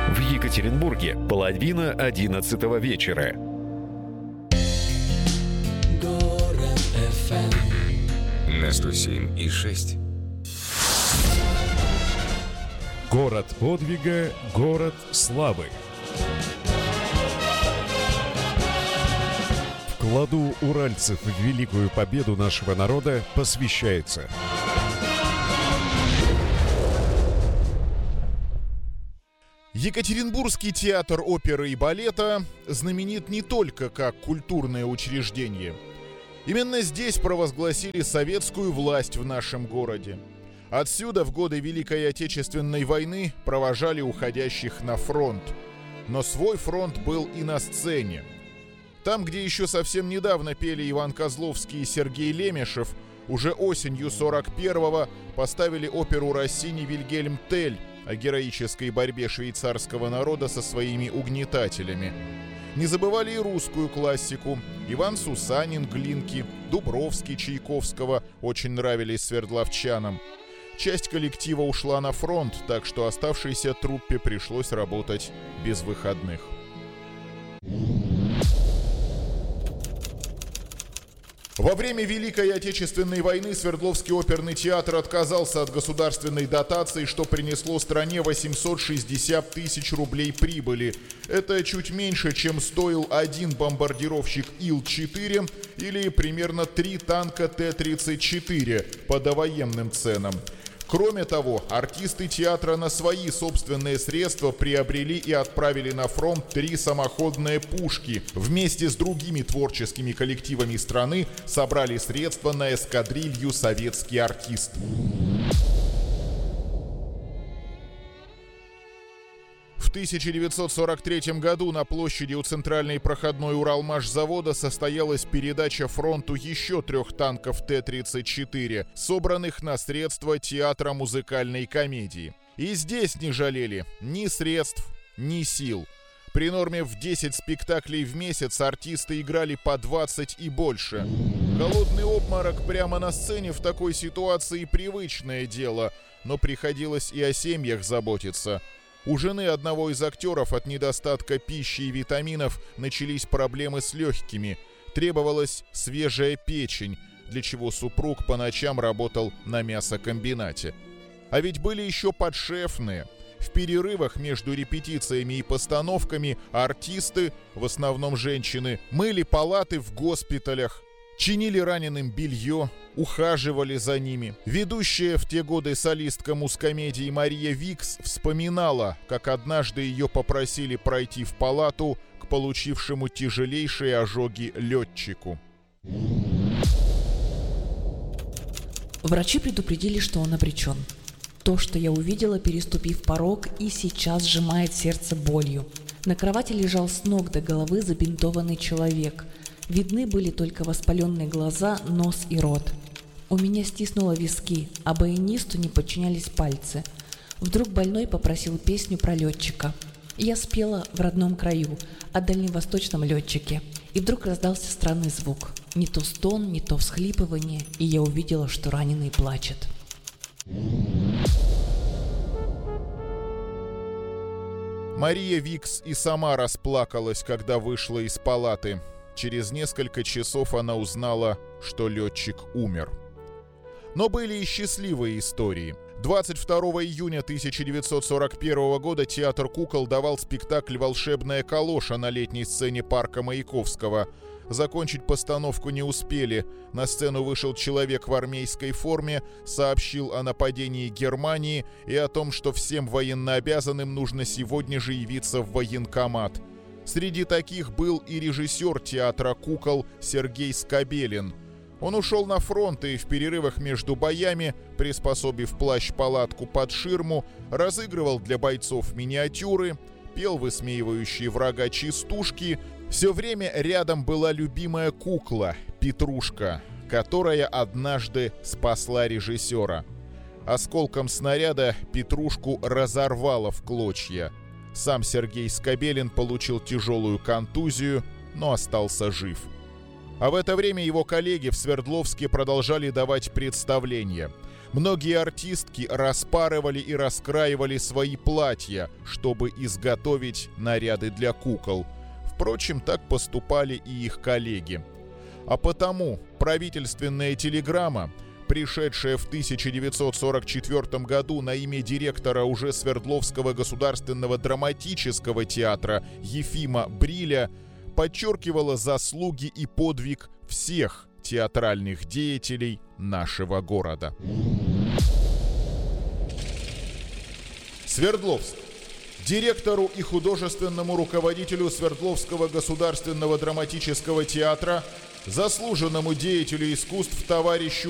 В Екатеринбурге 10:30 вечера. Город FM на 107,6. Город подвига, город славы. Вкладу уральцев в великую победу нашего народа посвящается. Екатеринбургский театр оперы и балета знаменит не только как культурное учреждение. Именно здесь провозгласили советскую власть в нашем городе. Отсюда в годы Великой Отечественной войны провожали уходящих на фронт. Но свой фронт был и на сцене. Там, где еще совсем недавно пели Иван Козловский и Сергей Лемешев, уже осенью 41-го поставили оперу Россини «Вильгельм Тель» о героической борьбе швейцарского народа со своими угнетателями. Не забывали и русскую классику. Иван Сусанин, Глинки, Дубровский, Чайковского очень нравились свердловчанам. Часть коллектива ушла на фронт, так что оставшейся труппе пришлось работать без выходных. Во время Великой Отечественной войны Свердловский оперный театр отказался от государственной дотации, что принесло стране 860 тысяч рублей прибыли. Это чуть меньше, чем стоил один бомбардировщик Ил-4 или примерно 3 танка Т-34 по довоенным ценам. Кроме того, артисты театра на свои собственные средства приобрели и отправили на фронт 3 самоходные пушки. Вместе с другими творческими коллективами страны собрали средства на эскадрилью «Советский артист». В 1943 году на площади у центральной проходной Уралмашзавода состоялась передача фронту еще 3 танков Т-34, собранных на средства театра музыкальной комедии. И здесь не жалели ни средств, ни сил. При норме в 10 спектаклей в месяц артисты играли по 20 и больше. Голодный обморок прямо на сцене в такой ситуации привычное дело, но приходилось и о семьях заботиться. У жены одного из актеров от недостатка пищи и витаминов начались проблемы с легкими. Требовалась свежая печень, для чего супруг по ночам работал на мясокомбинате. А ведь были еще подшефные. В перерывах между репетициями и постановками артисты, в основном женщины, мыли палаты в госпиталях, чинили раненым белье, ухаживали за ними. Ведущая в те годы солистка мускомедии Мария Викс вспоминала, как однажды ее попросили пройти в палату к получившему тяжелейшие ожоги летчику. Врачи предупредили, что он обречен. То, что я увидела, переступив порог, и сейчас сжимает сердце болью. На кровати лежал с ног до головы забинтованный человек. Видны были только воспаленные глаза, нос и рот. У меня стиснуло виски, а баянисту не подчинялись пальцы. Вдруг больной попросил песню про летчика. Я спела «В родном краю» о дальневосточном летчике. И вдруг раздался странный звук. Не то стон, не то всхлипывание, и я увидела, что раненый плачет. Мария Викс и сама расплакалась, когда вышла из палаты. Через несколько часов она узнала, что летчик умер. Но были и счастливые истории. 22 июня 1941 года театр кукол давал спектакль «Волшебная калоша» на летней сцене парка Маяковского. Закончить постановку не успели. На сцену вышел человек в армейской форме, сообщил о нападении Германии и о том, что всем военнообязанным нужно сегодня же явиться в военкомат. Среди таких был и режиссер театра кукол Сергей Скобелин. Он ушел на фронт и в перерывах между боями, приспособив плащ-палатку под ширму, разыгрывал для бойцов миниатюры, пел высмеивающие врага частушки. Все время рядом была любимая кукла Петрушка, которая однажды спасла режиссера. Осколком снаряда Петрушку разорвало в клочья. Сам Сергей Скобелин получил тяжелую контузию, но остался жив. А в это время его коллеги в Свердловске продолжали давать представления. Многие артистки распарывали и раскраивали свои платья, чтобы изготовить наряды для кукол. Впрочем, так поступали и их коллеги. А потому правительственная телеграмма, пришедшая в 1944 году на имя директора уже Свердловского государственного драматического театра Ефима Бриля, подчеркивала заслуги и подвиг всех театральных деятелей нашего города. Свердловск. Директору и художественному руководителю Свердловского государственного драматического театра, заслуженному деятелю искусств товарищу